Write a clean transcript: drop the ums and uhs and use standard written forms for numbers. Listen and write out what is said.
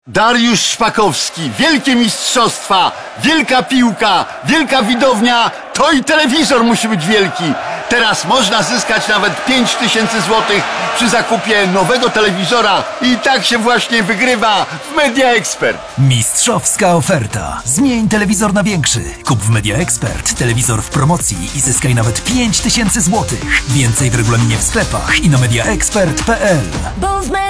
Dariusz Szpakowski, wielkie mistrzostwa, wielka piłka, wielka widownia, to i telewizor musi być wielki. Teraz można zyskać nawet 5000 złotych przy zakupie nowego telewizora i tak się właśnie wygrywa w Media Expert. Mistrzowska oferta. Zmień telewizor na większy. Kup w Media Expert telewizor w promocji i zyskaj nawet 5000 złotych. Więcej w regulaminie w sklepach i na mediaexpert.pl.